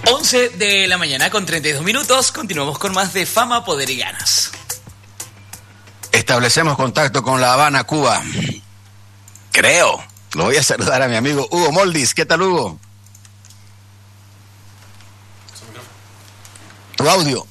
11 de la mañana con 32 minutos. Continuamos con más de Fama, Poder y Ganas. Establecemos contacto con La Habana, Cuba. Creo. Lo voy a saludar a mi amigo Hugo Moldis. ¿Qué tal, Hugo? Tu audio.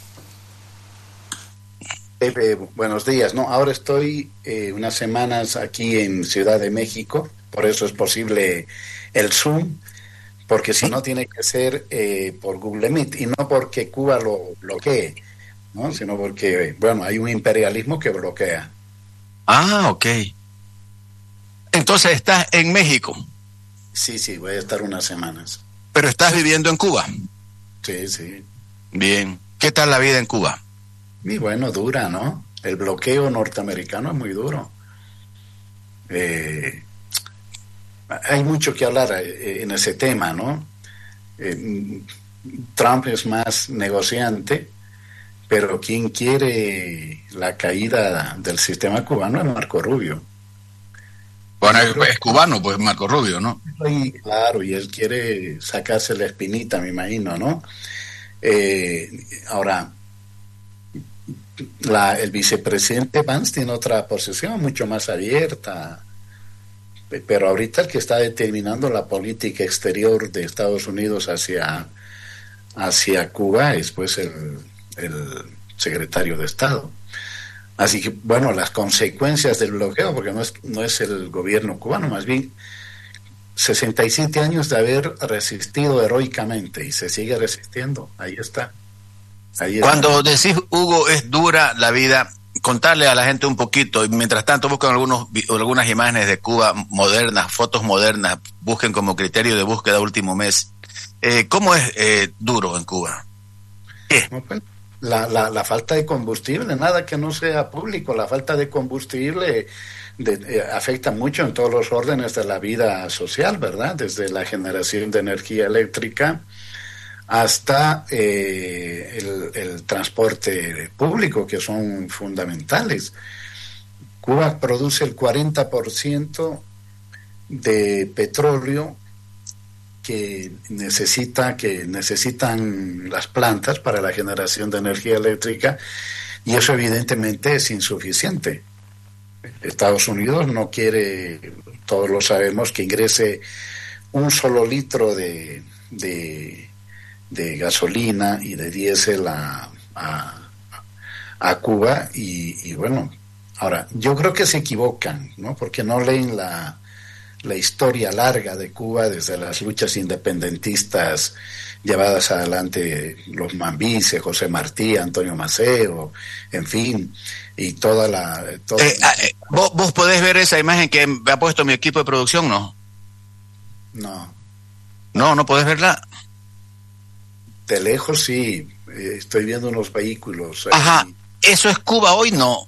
Buenos días. No, ahora estoy unas semanas aquí en Ciudad de México, por eso es posible el Zoom, porque si no tiene que ser por Google Meet, y no porque Cuba lo bloquee, ¿no? Sino porque, bueno, hay un imperialismo que bloquea. Ah, ok. Entonces estás en México. Sí, voy a estar unas semanas. Pero estás viviendo en Cuba. Sí. Bien. ¿Qué tal la vida en Cuba? Y bueno, dura, ¿no? El bloqueo norteamericano es muy duro. Hay mucho que hablar en ese tema, ¿no? Trump es más negociante, pero quien quiere la caída del sistema cubano es Marco Rubio. Bueno, es cubano, pues Marco Rubio, ¿no? Y, claro, y él quiere sacarse la espinita, me imagino, ¿no? Ahora, el vicepresidente Vance tiene otra posición mucho más abierta, pero ahorita el que está determinando la política exterior de Estados Unidos hacia Cuba es pues el secretario de Estado. Así que, bueno, las consecuencias del bloqueo, porque no es el gobierno cubano, más bien 67 años de haber resistido heroicamente y se sigue resistiendo. Ahí está. Cuando decís, Hugo, es dura la vida, contarle a la gente un poquito, y mientras tanto buscan algunas imágenes de Cuba modernas, fotos modernas, busquen como criterio de búsqueda último mes. ¿Cómo es duro en Cuba? ¿Qué? La falta de combustible, nada que no sea público, la falta de combustible afecta mucho en todos los órdenes de la vida social, ¿verdad? Desde la generación de energía eléctrica hasta el transporte público, que son fundamentales. Cuba produce el 40% de petróleo que necesitan las plantas para la generación de energía eléctrica, y eso evidentemente es insuficiente. Estados Unidos no quiere, todos lo sabemos, que ingrese un solo litro de gasolina y de diésel a Cuba, y bueno, ahora, yo creo que se equivocan, ¿no? Porque no leen la historia larga de Cuba, desde las luchas independentistas llevadas adelante, los Mambises, José Martí, Antonio Maceo, en fin, y ¿Vos podés ver esa imagen que me ha puesto mi equipo de producción, no? No podés verla. De lejos sí, estoy viendo unos vehículos. Ajá, ahí. ¿eso es Cuba hoy? No.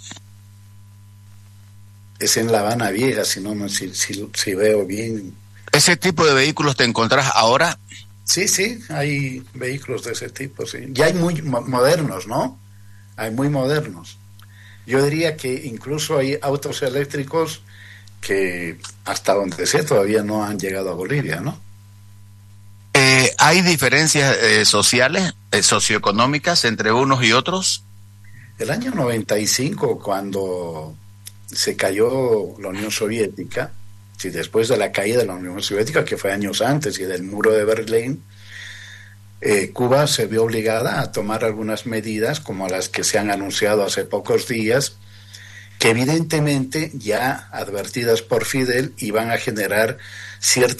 Es en La Habana Vieja, si veo bien. ¿Ese tipo de vehículos te encontrás ahora? Sí, hay vehículos de ese tipo, sí. Ya hay muy modernos, ¿no? Hay muy modernos. Yo diría que incluso hay autos eléctricos que, hasta donde sé, todavía no han llegado a Bolivia, ¿no? ¿Hay diferencias sociales, socioeconómicas entre unos y otros? El año 95, cuando se cayó la Unión Soviética, después de la caída de la Unión Soviética, que fue años antes, y del muro de Berlín, Cuba se vio obligada a tomar algunas medidas, como las que se han anunciado hace pocos días, que evidentemente, ya advertidas por Fidel, iban a generar cierta